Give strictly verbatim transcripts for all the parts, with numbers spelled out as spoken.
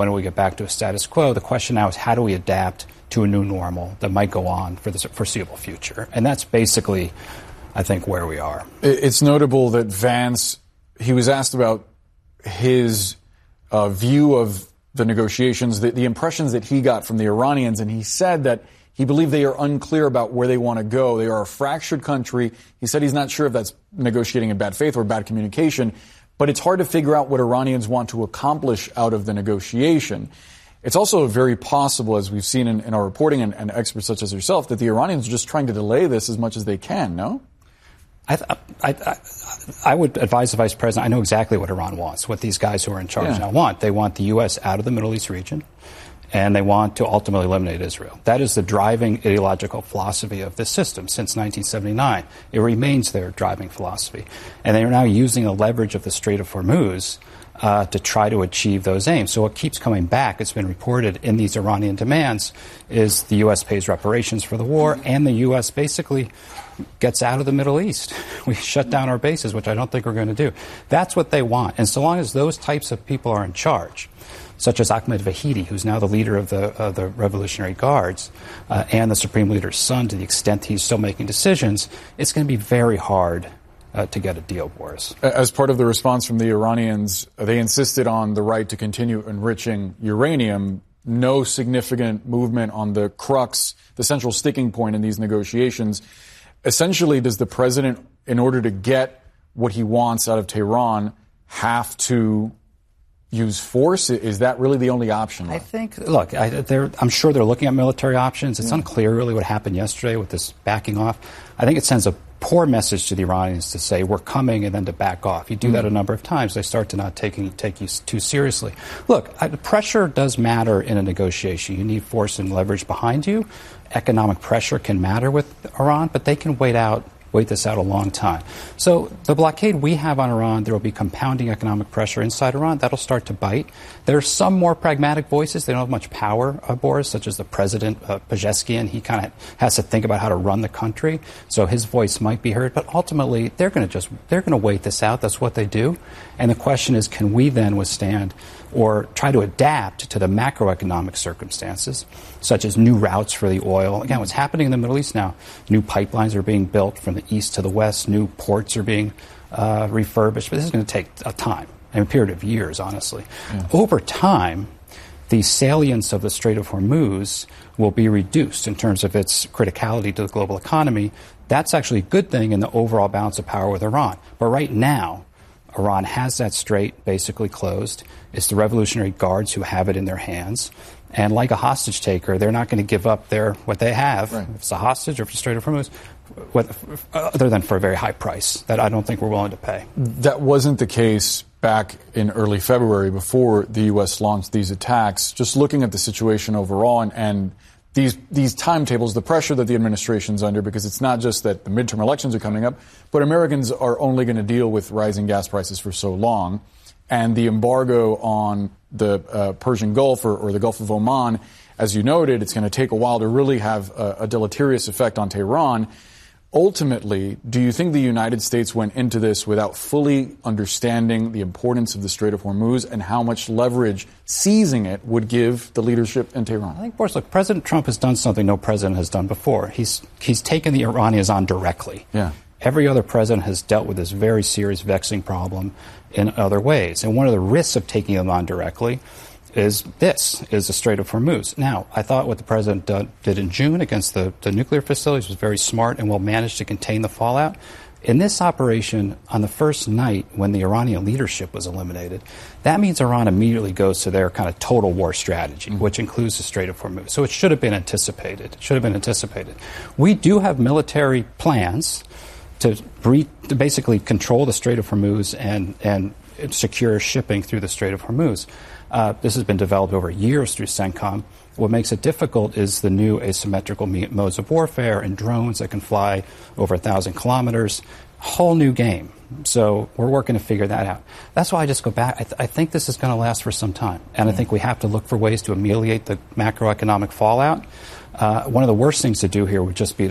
when do we get back to a status quo? The question now is how do we adapt to a new normal that might go on for the foreseeable future? And that's basically, I think, where we are. It's notable that Vance, he was asked about his uh, view of the negotiations, the, the impressions that he got from the Iranians, and he said that he believed they are unclear about where they want to go. They are a fractured country. He said he's not sure if that's negotiating in bad faith or bad communication, but it's hard to figure out what Iranians want to accomplish out of the negotiation. It's also very possible, as we've seen in, in our reporting and, and experts such as yourself, that the Iranians are just trying to delay this as much as they can, no? I, I, I, I would advise the Vice President, I know exactly what Iran wants, what these guys who are in charge yeah. now want. They want the U S out of the Middle East region, and they want to ultimately eliminate Israel. That is the driving ideological philosophy of this system since nineteen seventy-nine. It remains their driving philosophy. And they are now using the leverage of the Strait of Hormuz uh, to try to achieve those aims. So what keeps coming back, it's been reported in these Iranian demands, is the U S pays reparations for the war, and the U S basically gets out of the Middle East. We shut down our bases, which I don't think we're going to do. That's what they want. And so long as those types of people are in charge, such as Ahmed Vahidi, who's now the leader of the, of the Revolutionary Guards, uh, and the Supreme Leader's son, to the extent he's still making decisions, it's going to be very hard uh, to get a deal, Boris. As part of the response from the Iranians, they insisted on the right to continue enriching uranium. No significant movement on the crux, the central sticking point in these negotiations. Essentially, does the president, in order to get what he wants out of Tehran, have to use force? Is that really the only option? I think, look, I, I'm sure they're looking at military options. It's yeah. unclear really what happened yesterday with this backing off. I think it sends a poor message to the Iranians to say, we're coming, and then to back off. You do mm. that a number of times, they start to not taking, take you too seriously. Look, I, pressure does matter in a negotiation. You need force and leverage behind you. Economic pressure can matter with Iran, but they can wait out wait this out a long time. So the blockade we have on Iran, there will be compounding economic pressure inside Iran. That'll start to bite. There are some more pragmatic voices. They don't have much power, uh, Boris, such as the president, uh, Pezeshkian. He kind of has to think about how to run the country. So his voice might be heard. But ultimately, they're going to just, they're going to wait this out. That's what they do. And the question is, can we then withstand or try to adapt to the macroeconomic circumstances, such as new routes for the oil? Again, what's happening in the Middle East now, new pipelines are being built from the east to the west, new ports are being uh, refurbished, but this is going to take a time, a period of years, honestly. Yeah. Over time, the salience of the Strait of Hormuz will be reduced in terms of its criticality to the global economy. That's actually a good thing in the overall balance of power with Iran. But right now, Iran has that strait basically closed. It's the Revolutionary Guards who have it in their hands. And like a hostage taker, they're not going to give up their what they have, right. if it's a hostage or if it's Strait of Hormuz, what, other than for a very high price that I don't think we're willing to pay. That wasn't the case back in early February before the U S launched these attacks. Just looking at the situation overall and, and these these timetables, the pressure that the administration's under, because it's not just that the midterm elections are coming up, but Americans are only going to deal with rising gas prices for so long. And the embargo on the uh, Persian Gulf or, or the Gulf of Oman, as you noted, it's going to take a while to really have a, a deleterious effect on Tehran. Ultimately, do you think the United States went into this without fully understanding the importance of the Strait of Hormuz and how much leverage seizing it would give the leadership in Tehran? I think, Boris, look, President Trump has done something no president has done before. He's he's taken the Iranians on directly. Yeah. Every other president has dealt with this very serious, vexing problem in other ways. And one of the risks of taking them on directly is this, is the Strait of Hormuz. Now, I thought what the president uh, did in June against the, the nuclear facilities was very smart and will manage to contain the fallout. In this operation, on the first night when the Iranian leadership was eliminated, that means Iran immediately goes to their kind of total war strategy, mm-hmm. which includes the Strait of Hormuz. So it should have been anticipated. It should have been anticipated. We do have military plans to, re- to basically control the Strait of Hormuz and, and secure shipping through the Strait of Hormuz. Uh, this has been developed over years through CENTCOM. What makes it difficult is the new asymmetrical modes of warfare and drones that can fly over a thousand kilometers. Whole new game. So we're working to figure that out. That's why I just go back. I, th- I think this is going to last for some time. And I think we have to look for ways to ameliorate the macroeconomic fallout. Uh, one of the worst things to do here would just be to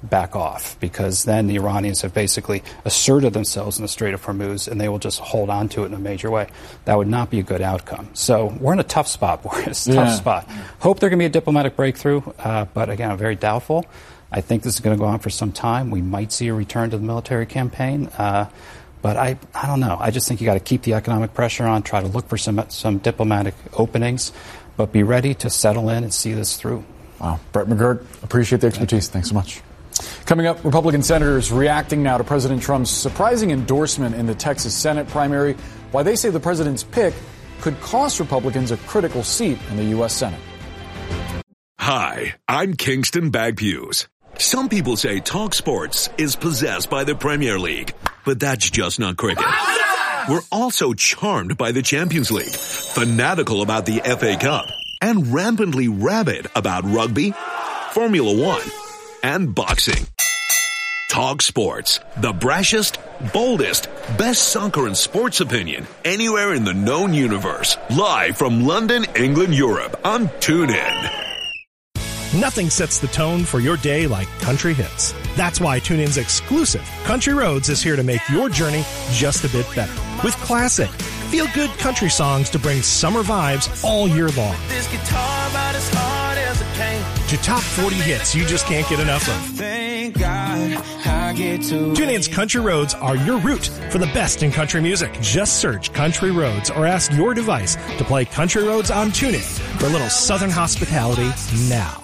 back off, because then the Iranians have basically asserted themselves in the Strait of Hormuz, and they will just hold on to it in a major way. That would not be a good outcome. So we're in a tough spot, Boris. Tough yeah. spot. Hope there can be a diplomatic breakthrough, uh, but again, I'm very doubtful. I think this is going to go on for some time. We might see a return to the military campaign. Uh, But I, I don't know. I just think you got to keep the economic pressure on, try to look for some some diplomatic openings, but be ready to settle in and see this through. Wow. Brett McGurk, appreciate the expertise. Thanks so much. Coming up, Republican senators reacting now to President Trump's surprising endorsement in the Texas Senate primary, why they say the president's pick could cost Republicans a critical seat in the U S Senate. Hi, I'm Kingston Bagpuse. Some people say Talk Sports is possessed by the Premier League, but that's just not cricket. We're also charmed by the Champions League, fanatical about the F A Cup, and rampantly rabid about rugby, Formula One, and boxing. Talk Sports, the brashest, boldest, best soccer and sports opinion anywhere in the known universe. Live from London, England, Europe on TuneIn. Nothing sets the tone for your day like country hits. That's why TuneIn's exclusive Country Roads is here to make your journey just a bit better. With classic, feel-good country songs to bring summer vibes all year long. This guitar about as hard as it can. To top forty hits you just can't get enough of. Thank God I get to TuneIn's Country Roads are your route for the best in country music. Just search Country Roads or ask your device to play Country Roads on TuneIn for a little southern hospitality now.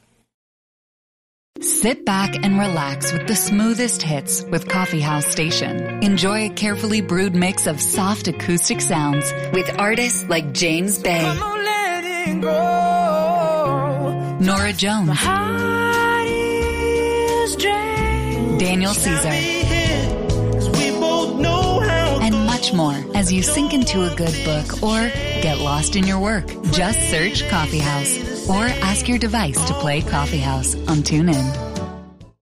Sit back and relax with the smoothest hits with Coffee House Station. Enjoy a carefully brewed mix of soft acoustic sounds with artists like James Bay, Nora Jones, Daniel Caesar, and much more as you sink into a good book or get lost in your work. Just search Coffee House or ask your device to play Coffee House on TuneIn.